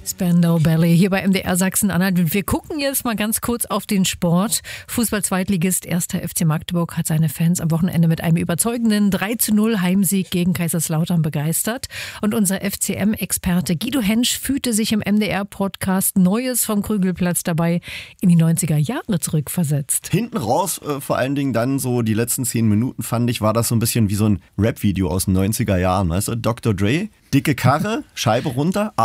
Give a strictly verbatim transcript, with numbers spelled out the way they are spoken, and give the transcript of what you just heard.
Spandau Ballet hier bei M D R Sachsen-Anhalt. Wir gucken jetzt mal ganz kurz auf den Sport. Fußball-Zweitligist erster F C Magdeburg hat seine Fans am Wochenende mit einem überzeugenden drei zu null Heimsieg gegen Kaiserslautern begeistert. Und unser F C M-Experte Guido Hensch fühlte sich im M D R-Podcast Neues vom Krügelplatz dabei in die neunziger Jahre zurückversetzt. Hinten raus, äh, vor allen Dingen dann so die letzten zehn Minuten, fand ich, war das so ein bisschen wie so ein Rap-Video aus den neunziger Jahren. Weißt du, Doktor Dre, dicke Karre, Scheibe runter,